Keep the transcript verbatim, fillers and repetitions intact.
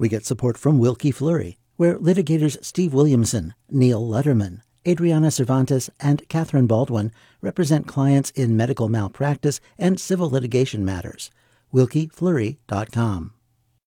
We get support from Wilkie Fleury, where litigators Steve Williamson, Neil Letterman, Adriana Cervantes, and Catherine Baldwin represent clients in medical malpractice and civil litigation matters. wilkie fleury dot com.